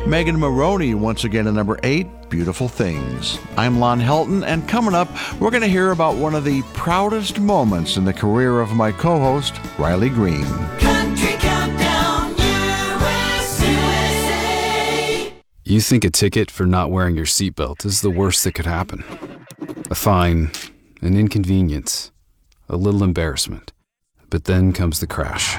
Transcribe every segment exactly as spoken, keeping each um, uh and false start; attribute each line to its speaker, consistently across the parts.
Speaker 1: Megan Maroney once again at number eight, Beautiful Things. I'm Lon Helton, and coming up, we're going to hear about one of the proudest moments in the career of my co-host, Riley Green.
Speaker 2: Country Countdown U S A.
Speaker 3: You think a ticket for not wearing your seatbelt is the worst that could happen. A fine, an inconvenience, a little embarrassment. But then comes the crash.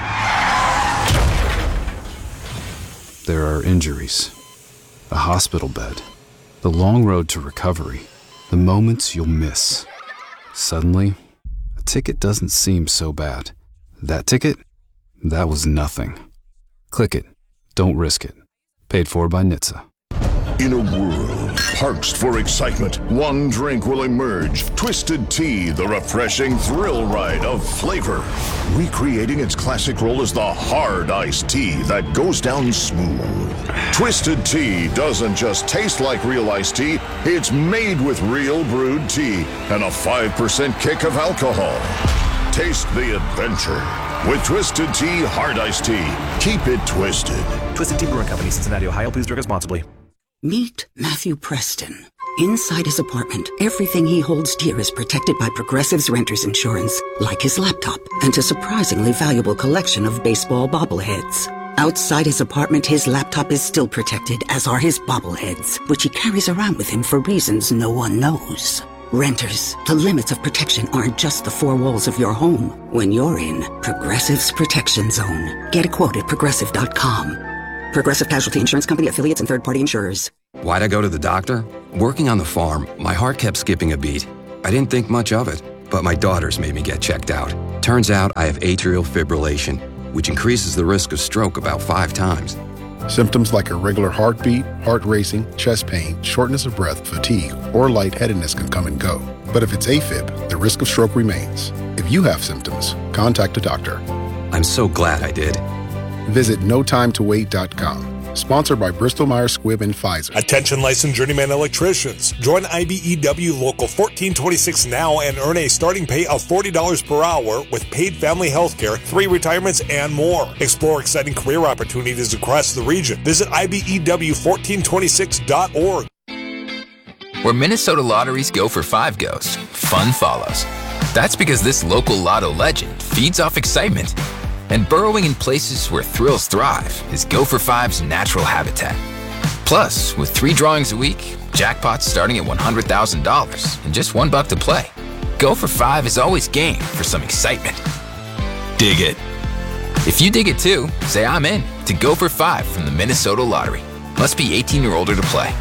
Speaker 3: There are injuries, a hospital bed, the long road to recovery, the moments you'll miss. Suddenly, a ticket doesn't seem so bad. That ticket? That was nothing. Click it. Don't risk it. Paid for by N H T S A.
Speaker 4: In a world parched for excitement, one drink will emerge. Twisted Tea, the refreshing thrill ride of flavor. Recreating its classic role as the hard iced tea that goes down smooth. Twisted Tea doesn't just taste like real iced tea, it's made with real brewed tea and a five percent kick of alcohol. Taste the adventure with Twisted Tea Hard Iced Tea. Keep it twisted.
Speaker 5: Twisted Tea Brewing Company, Cincinnati, Ohio. Please drink responsibly.
Speaker 6: Meet Matthew Preston. Inside his apartment, everything he holds dear is protected by Progressive's Renters Insurance, like his laptop and a surprisingly valuable collection of baseball bobbleheads. Outside his apartment, his laptop is still protected, as are his bobbleheads, which he carries around with him for reasons no one knows. Renters, the limits of protection aren't just the four walls of your home. When you're in Progressive's Protection Zone, get a quote at progressive dot com. Progressive Casualty Insurance Company, affiliates, and third-party insurers.
Speaker 7: Why'd I go to the doctor? Working on the farm, my heart kept skipping a beat. I didn't think much of it, but my daughters made me get checked out. Turns out I have atrial fibrillation, which increases the risk of stroke about five times.
Speaker 8: Symptoms like irregular heartbeat, heart racing, chest pain, shortness of breath, fatigue, or lightheadedness can come and go. But if it's AFib, the risk of stroke remains. If you have symptoms, contact a doctor.
Speaker 7: I'm so glad I did.
Speaker 8: Visit no time to wait dot com. Sponsored by Bristol Myers Squibb and Pfizer.
Speaker 9: Attention licensed journeyman electricians. Join I B E W Local fourteen twenty-six now and earn a starting pay of forty dollars per hour with paid family health care, three retirements, and more. Explore exciting career opportunities across the region. Visit I B E W fourteen twenty-six dot org.
Speaker 10: Where Minnesota Lotteries go for five goes, fun follows. That's because this local lotto legend feeds off excitement. And burrowing in places where thrills thrive is Go for Five's natural habitat. Plus, with three drawings a week, jackpots starting at one hundred thousand dollars and just one buck to play. Go for Five is always game for some excitement. Dig it. If you dig it too, say I'm in to Go for Five from the Minnesota Lottery. Must be eighteen or older to play.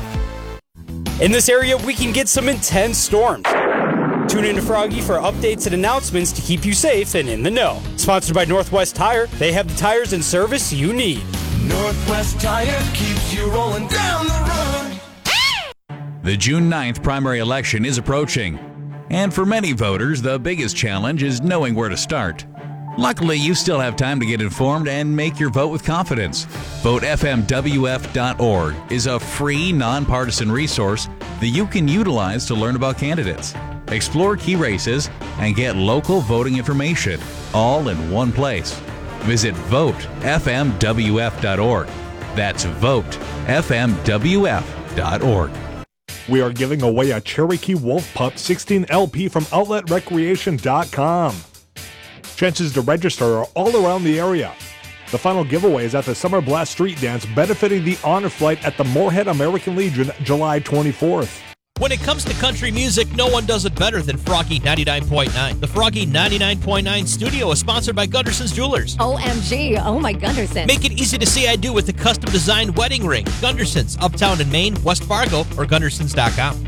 Speaker 11: In this area, we can get some intense storms. Tune in to Froggy for updates and announcements to keep you safe and in the know. Sponsored by Northwest Tire. They have the tires and service you need.
Speaker 2: Northwest Tire keeps you rolling down the road.
Speaker 12: The June ninth primary election is approaching. And for many voters, the biggest challenge is knowing where to start. Luckily, you still have time to get informed and make your vote with confidence. vote f m w f dot org is a free, nonpartisan resource that you can utilize to learn about candidates, explore key races, and get local voting information, all in one place. Visit vote f m w f dot org. That's vote f m w f dot org.
Speaker 9: We are giving away a Cherokee Wolf Pup sixteen L P from outlet recreation dot com. Chances to register are all around the area. The final giveaway is at the Summer Blast Street Dance benefiting the Honor Flight at the Moorhead American Legion July twenty-fourth.
Speaker 13: When it comes to country music, no one does it better than Froggy ninety-nine point nine. The Froggy ninety-nine point nine studio is sponsored by Gunderson's Jewelers.
Speaker 14: O M G, oh my Gunderson.
Speaker 13: Make it easy to say I do with the custom-designed wedding ring. Gunderson's, uptown in Maine, West Fargo, or Gundersons dot com.